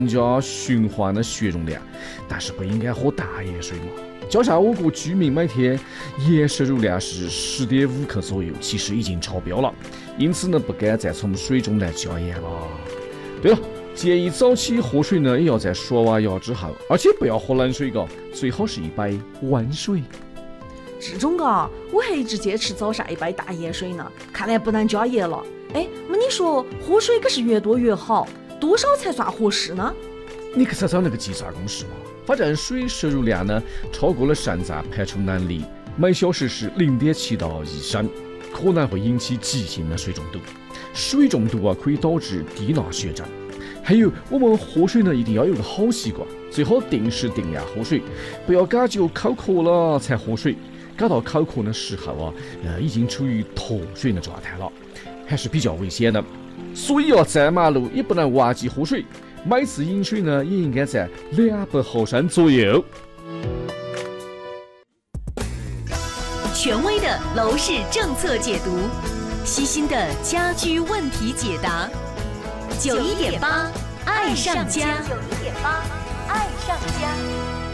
加循环的血容量，但是不应该喝淡盐水嘛。加上我国居民每天盐摄入量是10.5克左右，其实已经超标了，因此呢，不该再从水中来加盐了。对了，建议早起喝水呢，也要在刷完牙之后，而且不要喝冷水嘎，最好是一杯温水。 这种嘎，我还一直坚持早上一杯淡盐水呢，看来不能加盐了。哎，那你说喝水可是越多越好，多少才算合适呢？ 你去找找那个计算公式嘛。反正水摄入量呢，超过了肾脏排出能力，每小时是0.7到1升，可能会引起急性的水中毒。水中毒啊，可以导致低钠血症。还有，我们喝水呢，一定要有个好习惯，最好定时定量喝水，不要感觉口渴了才喝水，感到口渴的时候啊，已经处于脱水的状态了，还是比较危险的。所以啊，在马路也不能忘记喝水，每次饮水呢，也应该在200毫升左右。 权威的楼市政策解读，细心的家居问题解答。91.8，爱上家。91.8，爱上家。